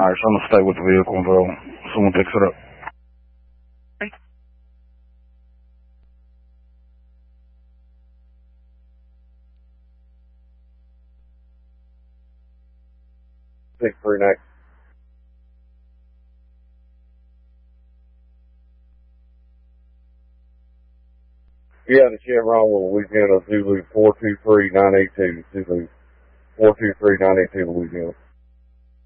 Alright, so I'm gonna stay with the vehicle until someone picks it up. Okay. 639. Yeah, the Chevron with Louisiana Zulu 423982. Zulu 423982 Louisiana.